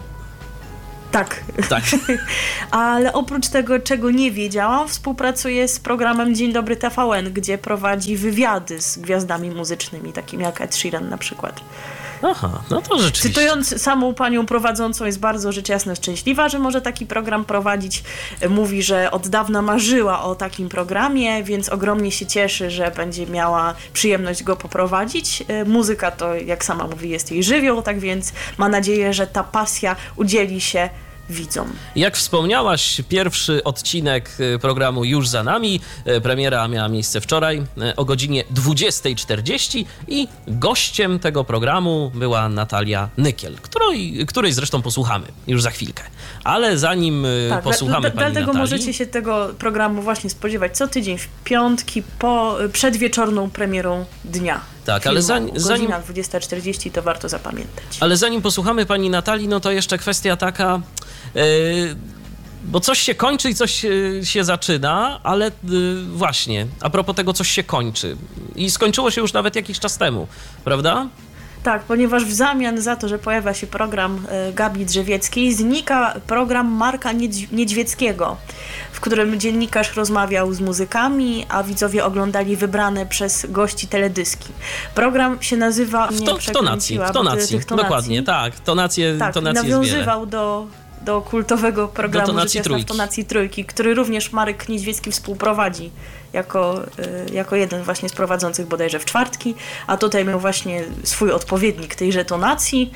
Tak. tak. Ale oprócz tego, czego nie wiedziałam, współpracuję z programem Dzień Dobry T V N, gdzie prowadzi wywiady z gwiazdami muzycznymi, takimi jak Ed Sheeran na przykład. Aha, no to rzeczywiście. Cytując samą panią prowadzącą, jest bardzo rzecz jasna szczęśliwa, że może taki program prowadzić. Mówi, że od dawna marzyła o takim programie, więc ogromnie się cieszy, że będzie miała przyjemność go poprowadzić. Muzyka to, jak sama mówi, jest jej żywioł, tak więc ma nadzieję, że ta pasja udzieli się widzom. Jak wspomniałaś, pierwszy odcinek programu już za nami. Premiera miała miejsce wczoraj o godzinie dwudziestej czterdzieści i gościem tego programu była Natalia Nykiel, której, której zresztą posłuchamy już za chwilkę. Ale zanim tak, posłuchamy dla, pani Natalii... Dlatego możecie się tego programu właśnie spodziewać co tydzień w piątki po, przed wieczorną premierą dnia. Tak, filmu. ale zanim... Godzina dwudziesta czterdzieści to warto zapamiętać. Ale zanim posłuchamy pani Natalii, no to jeszcze kwestia taka... Yy, bo coś się kończy i coś yy, się zaczyna, ale yy, właśnie, a propos tego, coś się kończy. I skończyło się już nawet jakiś czas temu, prawda? Tak, ponieważ w zamian za to, że pojawia się program y, Gabi Drzewieckiej, znika program Marka Niedź- Niedźwieckiego, w którym dziennikarz rozmawiał z muzykami, a widzowie oglądali wybrane przez gości teledyski. Program się nazywa... W, to, w tonacji, w tonacji, dokładnie, tak. Tonacje, tak, tonacje nawiązywał do, do kultowego programu do tonacji Rzecz Jasna w Tonacji Trójki, który również Marek Niedźwiecki współprowadzi jako, y, jako jeden właśnie z prowadzących bodajże w czwartki, a tutaj miał właśnie swój odpowiednik tejże tonacji.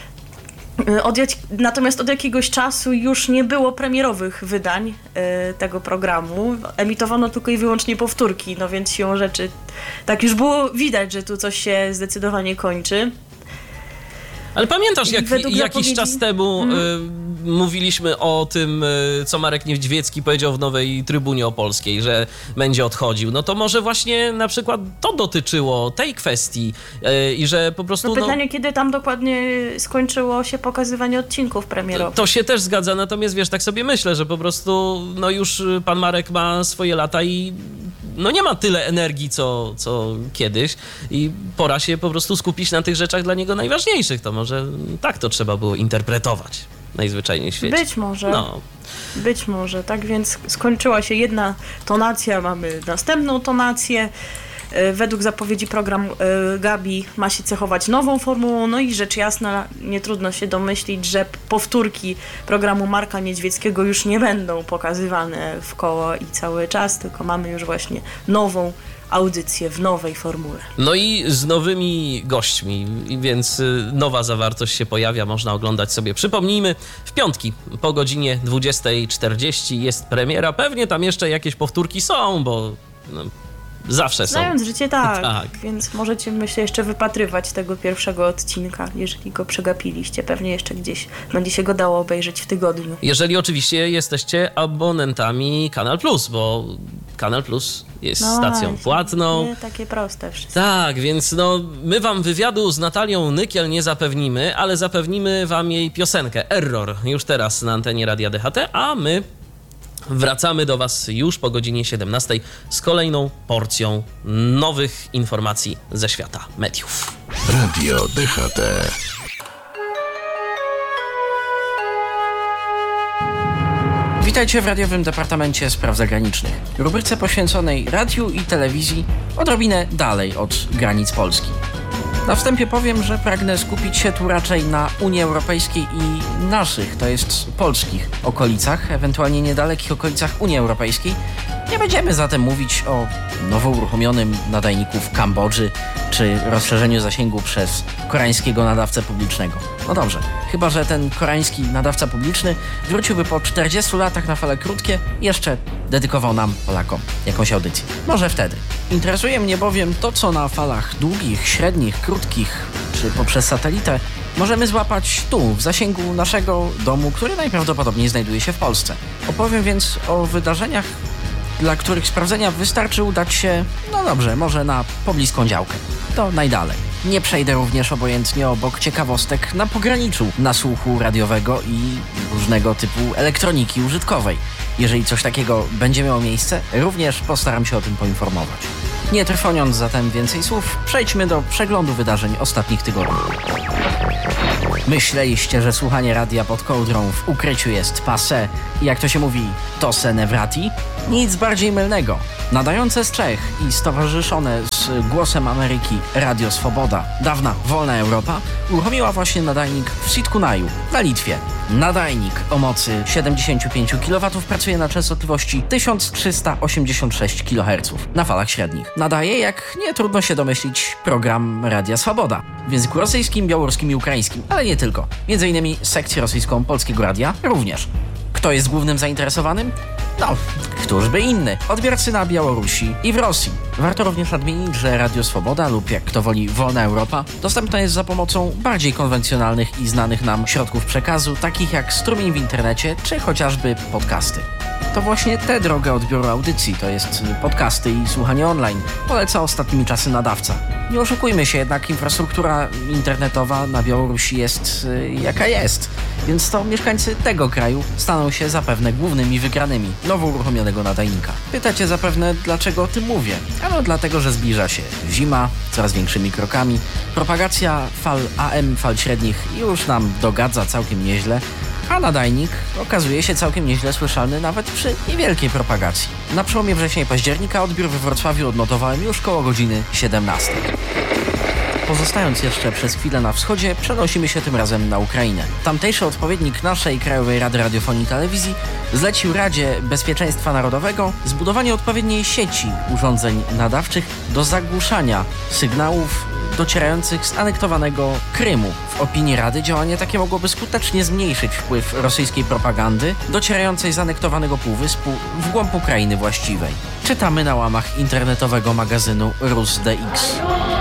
Od jak, natomiast od jakiegoś czasu już nie było premierowych wydań y, tego programu. Emitowano tylko i wyłącznie powtórki, no więc siłą rzeczy tak już było widać, że tu coś się zdecydowanie kończy. Ale pamiętasz, jak jakiś zapowiedzi... czas temu mm. y, mówiliśmy o tym, y, co Marek Niedźwiecki powiedział w Nowej Trybunie Opolskiej, że będzie odchodził. No to może właśnie na przykład to dotyczyło tej kwestii y, i że po prostu... No pytanie, no, kiedy tam dokładnie skończyło się pokazywanie odcinków premierowych. To się też zgadza, natomiast wiesz, tak sobie myślę, że po prostu no już pan Marek ma swoje lata i no nie ma tyle energii, co, co kiedyś i pora się po prostu skupić na tych rzeczach dla niego najważniejszych. To może tak to trzeba było interpretować najzwyczajniej w świecie. Być może. No. Być może. Tak więc skończyła się jedna tonacja, mamy następną tonację. Według zapowiedzi program Gabi ma się cechować nową formułą, no i rzecz jasna, nie trudno się domyślić, że powtórki programu Marka Niedźwieckiego już nie będą pokazywane w koło i cały czas, tylko mamy już właśnie nową audycję w nowej formule. No i z nowymi gośćmi, więc nowa zawartość się pojawia, można oglądać sobie. Przypomnijmy, w piątki po godzinie dwudziestej czterdzieści jest premiera, pewnie tam jeszcze jakieś powtórki są, bo... No, zawsze są. Znając życie, tak. tak. Więc możecie, myślę, jeszcze wypatrywać tego pierwszego odcinka, jeżeli go przegapiliście. Pewnie jeszcze gdzieś będzie się go dało obejrzeć w tygodniu. Jeżeli oczywiście jesteście abonentami Kanal Plus, bo Kanal Plus jest no stacją właśnie, płatną. Nie takie proste wszystko. Tak, więc no, my wam wywiadu z Natalią Nykiel nie zapewnimy, ale zapewnimy wam jej piosenkę Error już teraz na antenie Radia D H T, a my wracamy do was już po godzinie siedemnastej z kolejną porcją nowych informacji ze świata mediów. Radio D H T. Witajcie w radiowym Departamencie Spraw Zagranicznych, rubryce poświęconej radiu i telewizji odrobinę dalej od granic Polski. Na wstępie powiem, że pragnę skupić się tu raczej na Unii Europejskiej i naszych, to jest polskich okolicach, ewentualnie niedalekich okolicach Unii Europejskiej Nie będziemy zatem mówić o nowo uruchomionym nadajniku w Kambodży czy rozszerzeniu zasięgu przez koreańskiego nadawcę publicznego. No dobrze, chyba że ten koreański nadawca publiczny wróciłby po czterdziestu latach na fale krótkie i jeszcze dedykował nam, Polakom, jakąś audycję. Może wtedy. Interesuje mnie bowiem to, co na falach długich, średnich, krótkich czy poprzez satelitę możemy złapać tu, w zasięgu naszego domu, który najprawdopodobniej znajduje się w Polsce. Opowiem więc o wydarzeniach, dla których sprawdzenia wystarczy udać się, no dobrze, może na pobliską działkę. To najdalej. Nie przejdę również obojętnie obok ciekawostek na pograniczu nasłuchu radiowego i różnego typu elektroniki użytkowej. Jeżeli coś takiego będzie miało miejsce, również postaram się o tym poinformować. Nie trwoniąc zatem więcej słów, przejdźmy do przeglądu wydarzeń ostatnich tygodni. Myśleliście, że słuchanie radia pod kołdrą w ukryciu jest passé i jak to się mówi, to se ne vrati? Nic bardziej mylnego. Nadające z Czech i stowarzyszone z Głosem Ameryki Radio Swoboda, dawna Wolna Europa, uruchomiła właśnie nadajnik w Sitkunaju, na Litwie. Nadajnik o mocy siedemdziesiąt pięć kilowatów pracuje na częstotliwości tysiąc trzysta osiemdziesiąt sześć kiloherców na falach średnich. Nadaje, jak nie trudno się domyślić, program Radia Swoboda w języku rosyjskim, białoruskim i ukraińskim, ale nie tylko. Między innymi sekcję rosyjską Polskiego Radia również. Kto jest głównym zainteresowanym? No, któż by inny? Odbiorcy na Białorusi i w Rosji. Warto również nadmienić, że Radio Swoboda lub jak kto woli Wolna Europa dostępna jest za pomocą bardziej konwencjonalnych i znanych nam środków przekazu, takich jak strumień w internecie czy chociażby podcasty. To właśnie tę drogę odbioru audycji, to jest podcasty i słuchanie online, poleca ostatnimi czasy nadawca. Nie oszukujmy się, jednak infrastruktura internetowa na Białorusi jest y, jaka jest, więc to mieszkańcy tego kraju staną się zapewne głównymi wygranymi nowo uruchomionego nadajnika. Pytacie zapewne, dlaczego o tym mówię? Ano dlatego, że zbliża się zima coraz większymi krokami, propagacja fal A M, fal średnich już nam dogadza całkiem nieźle, a nadajnik okazuje się całkiem nieźle słyszalny nawet przy niewielkiej propagacji. Na przełomie września i października odbiór we Wrocławiu odnotowałem już koło godziny siedemnastej. Pozostając jeszcze przez chwilę na wschodzie, przenosimy się tym razem na Ukrainę. Tamtejszy odpowiednik naszej Krajowej Rady Radiofonii i Telewizji zlecił Radzie Bezpieczeństwa Narodowego zbudowanie odpowiedniej sieci urządzeń nadawczych do zagłuszania sygnałów docierających z anektowanego Krymu. W opinii Rady działanie takie mogłoby skutecznie zmniejszyć wpływ rosyjskiej propagandy docierającej z anektowanego półwyspu w głąb Ukrainy właściwej. Czytamy na łamach internetowego magazynu Rus D X.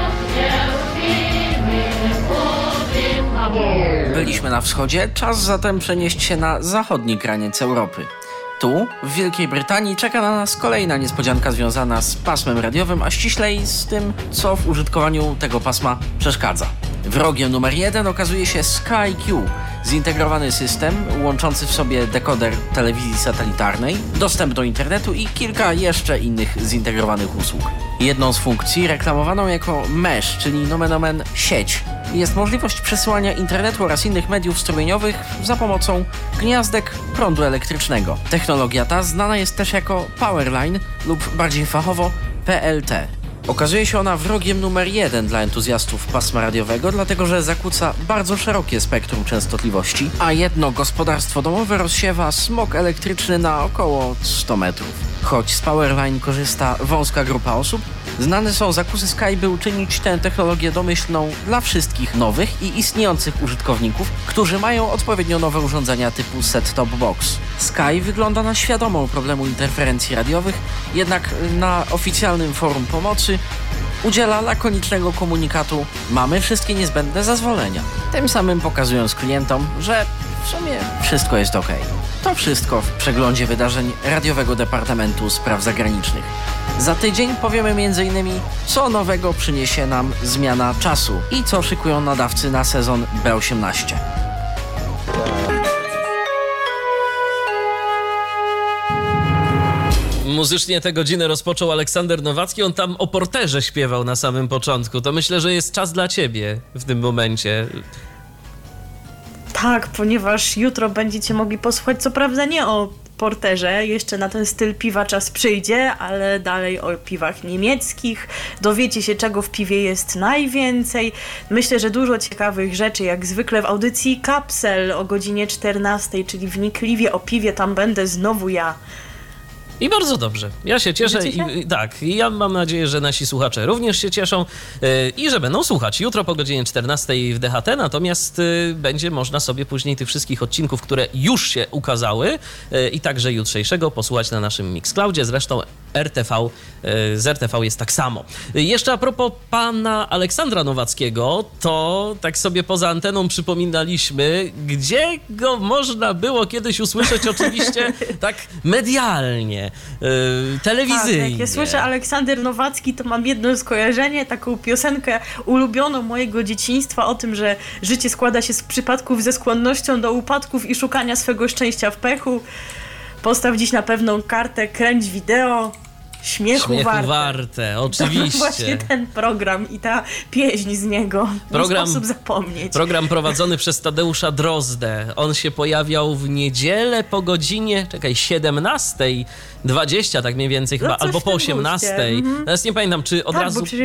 Byliśmy na wschodzie, czas zatem przenieść się na zachodni kraniec Europy. Tu, w Wielkiej Brytanii, czeka na nas kolejna niespodzianka związana z pasmem radiowym, a ściślej z tym, co w użytkowaniu tego pasma przeszkadza. Wrogiem numer jeden okazuje się Sky Q, zintegrowany system łączący w sobie dekoder telewizji satelitarnej, dostęp do internetu i kilka jeszcze innych zintegrowanych usług. Jedną z funkcji reklamowaną jako mesh, czyli nomen omen sieć, jest możliwość przesyłania internetu oraz innych mediów strumieniowych za pomocą gniazdek prądu elektrycznego. Technologia ta znana jest też jako Powerline lub bardziej fachowo P L T. Okazuje się ona wrogiem numer jeden dla entuzjastów pasma radiowego, dlatego że zakłóca bardzo szerokie spektrum częstotliwości, a jedno gospodarstwo domowe rozsiewa smog elektryczny na około sto metrów. Choć z Powerline korzysta wąska grupa osób, znane są zakusy Sky, by uczynić tę technologię domyślną dla wszystkich nowych i istniejących użytkowników, którzy mają odpowiednio nowe urządzenia typu set-top box. Sky wygląda na świadomą problemu interferencji radiowych, jednak na oficjalnym forum pomocy udziela lakonicznego komunikatu: mamy wszystkie niezbędne zezwolenia, tym samym pokazując klientom, że w sumie wszystko jest ok. To wszystko w przeglądzie wydarzeń Radiowego Departamentu Spraw Zagranicznych. Za tydzień powiemy między innymi, co nowego przyniesie nam zmiana czasu i co szykują nadawcy na sezon B osiemnaście. Muzycznie tę godzinę rozpoczął Aleksander Nowacki. On tam o Porterze śpiewał na samym początku. To myślę, że jest czas dla ciebie w tym momencie. Tak, ponieważ jutro będziecie mogli posłuchać, co prawda nie o Porterze, jeszcze na ten styl piwa czas przyjdzie, ale dalej o piwach niemieckich. Dowiecie się, czego w piwie jest najwięcej. Myślę, że dużo ciekawych rzeczy, jak zwykle w audycji Kapsel o godzinie czternastej, czyli wnikliwie o piwie, tam będę znowu ja. I bardzo dobrze. Ja się cieszę i, i tak, i ja mam nadzieję, że nasi słuchacze również się cieszą yy, i że będą słuchać jutro po godzinie czternastej w D H T, natomiast yy, będzie można sobie później tych wszystkich odcinków, które już się ukazały yy, i także jutrzejszego posłuchać na naszym Mixcloudzie. Zresztą R T V, yy, z R T V jest tak samo. Yy, jeszcze a propos pana Aleksandra Nowackiego, to tak sobie poza anteną przypominaliśmy, gdzie go można było kiedyś usłyszeć oczywiście tak medialnie. Yy, telewizyjnie. Tak, jak ja słyszę Aleksander Nowacki, to mam jedno skojarzenie, taką piosenkę ulubioną mojego dzieciństwa o tym, że życie składa się z przypadków ze skłonnością do upadków i szukania swego szczęścia w pechu. Postaw dziś na pewną kartę, kręć wideo. Śmiechu, Śmiechu warte. warte, oczywiście. To właśnie ten program i ta pieśń z niego. Program, nie sposób zapomnieć. Program prowadzony przez Tadeusza Drozdę. On się pojawiał w niedzielę po godzinie, czekaj, siedemnastej dwadzieścia, tak mniej więcej chyba, no albo po osiemnastej. Mhm. Teraz nie pamiętam, czy od tak, razu... bo przecież